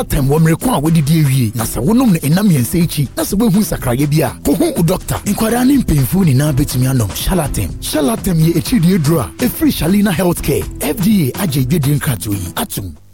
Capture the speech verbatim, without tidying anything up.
Shalatem wo mreko a wodidi ewie na se wonom ne enam yense echi na se behu sakraye bia ko hu u doctor inkwara ne mpemfu ni na betumi anom Shalatem. Shalatem ye echi die dro a e free Shalina Healthcare F D A agye dwedin krato yi atum.